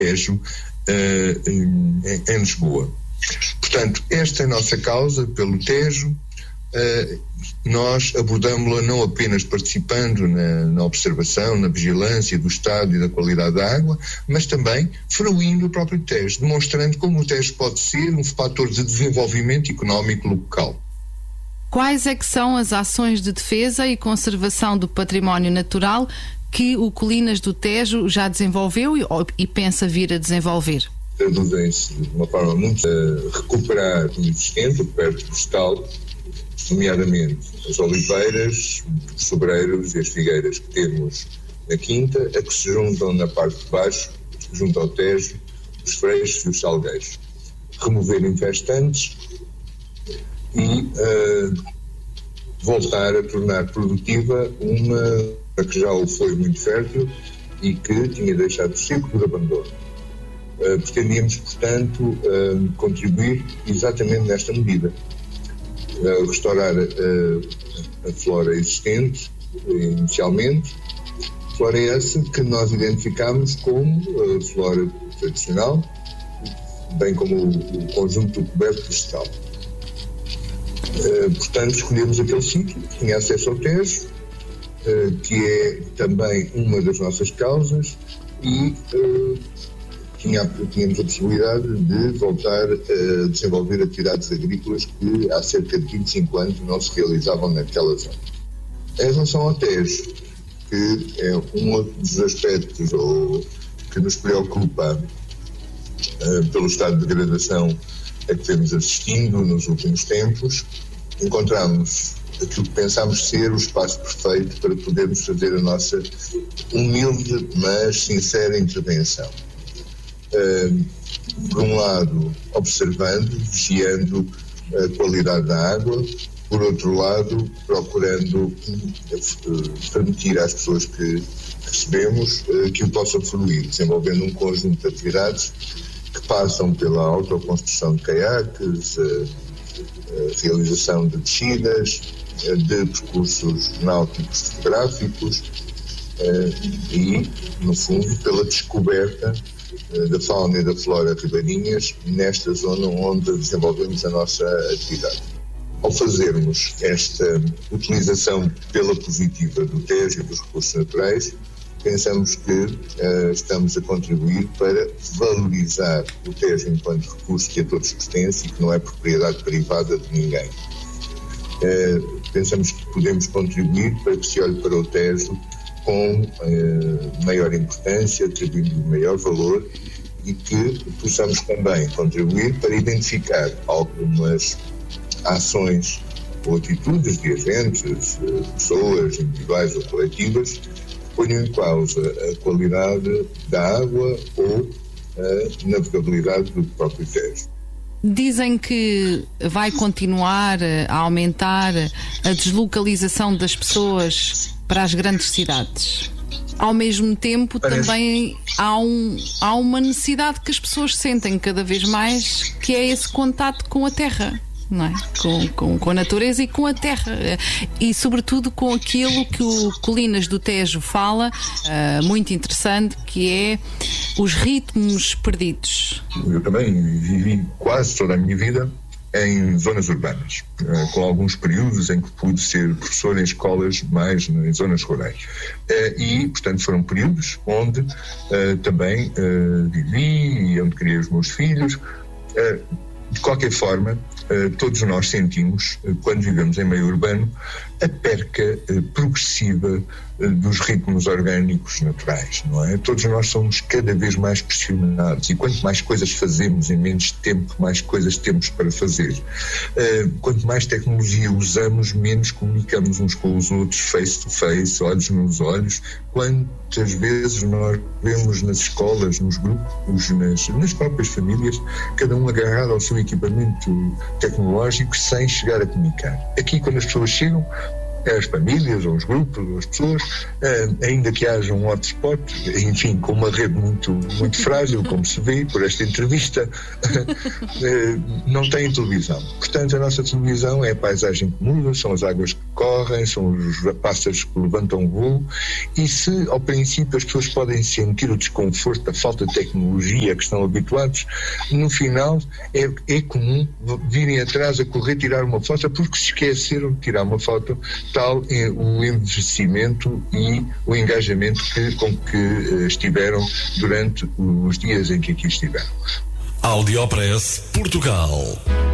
Tejo em Lisboa. Portanto, esta é a nossa causa pelo Tejo. Nós abordámos-la não apenas participando na observação, na vigilância do estado e da qualidade da água, mas também fruindo o próprio Tejo, demonstrando como o Tejo pode ser um fator de desenvolvimento económico local. Quais é que são as ações de defesa e conservação do património natural que o Colinas do Tejo já desenvolveu e pensa vir a desenvolver? Traduzem-se de uma forma muito a recuperar o existente, o coberto florestal, nomeadamente as oliveiras, os sobreiros e as figueiras que temos na quinta, a que se juntam na parte de baixo, junto ao Tejo, os freixos e os salgueiros. Remover infestantes e voltar a tornar produtiva uma que já o foi muito fértil e que tinha deixado o ciclo de abandono. Pretendíamos, portanto, contribuir exatamente nesta medida. Restaurar a flora existente, inicialmente, flora essa que nós identificamos como a flora tradicional, bem como o conjunto do coberto vegetal. Portanto, escolhemos aquele sítio que tinha acesso ao Tejo, que é também uma das nossas causas, e tínhamos a possibilidade de voltar a desenvolver atividades agrícolas que há cerca de 25 anos não se realizavam naquela zona. Em relação ao Tejo, que é um dos aspectos que nos preocupa pelo estado de degradação a que temos assistindo nos últimos tempos, encontramos aquilo que pensámos ser o espaço perfeito para podermos fazer a nossa humilde, mas sincera intervenção. Por um lado, observando, vigiando a qualidade da água, por outro lado, procurando permitir às pessoas que recebemos que o possam fruir, desenvolvendo um conjunto de atividades que passam pela autoconstrução de caiaques, a realização de descidas, de percursos náuticos fotográficos e, no fundo, pela descoberta da fauna e da flora ribeirinhas nesta zona onde desenvolvemos a nossa atividade. Ao fazermos esta utilização pela positiva do Tejo e dos recursos naturais, pensamos que estamos a contribuir para valorizar o Tejo enquanto recurso que a todos pertence e que não é propriedade privada de ninguém. Pensamos que podemos contribuir para que se olhe para o Tejo com maior importância, atribuindo-lhe maior valor, e que possamos também contribuir para identificar algumas ações ou atitudes de agentes, pessoas individuais ou coletivas, que ponham em causa a qualidade da água ou a navegabilidade do próprio Tejo. Dizem que vai continuar a aumentar a deslocalização das pessoas para as grandes cidades. Ao mesmo tempo, também há uma necessidade que as pessoas sentem cada vez mais, que é esse contato com a terra, não é? Com a natureza e com a terra. E, sobretudo, com aquilo que o Colinas do Tejo fala, muito interessante, que é os ritmos perdidos. Eu também vivi quase toda a minha vida em zonas urbanas, com alguns períodos em que pude ser professor em escolas mais em zonas rurais. E, portanto, foram períodos onde também vivi e onde criei os meus filhos. De qualquer forma, todos nós sentimos, quando vivemos em meio urbano, a perca progressiva dos ritmos orgânicos naturais, não é? Todos nós somos cada vez mais pressionados, e quanto mais coisas fazemos em menos tempo, mais coisas temos para fazer. Quanto mais tecnologia usamos, menos comunicamos uns com os outros, face to face, olhos nos olhos. Quantas vezes nós vemos nas escolas, nos grupos, nas próprias famílias, cada um agarrado ao seu equipamento tecnológico sem chegar a comunicar. Aqui, quando as pessoas chegam, as famílias, ou os grupos, ou as pessoas, ainda que haja um hotspot, enfim, com uma rede muito, muito frágil, como se vê por esta entrevista, não têm televisão. Portanto, a nossa televisão é a paisagem que muda, são as águas que correm, são os pássaros que levantam voo, e se ao princípio as pessoas podem sentir o desconforto da falta de tecnologia a que estão habituados, no final é comum virem atrás a correr tirar uma foto porque se esqueceram de tirar uma foto. Tal é o envelhecimento e o engajamento com que estiveram durante os dias em que aqui estiveram. Audiopress Portugal.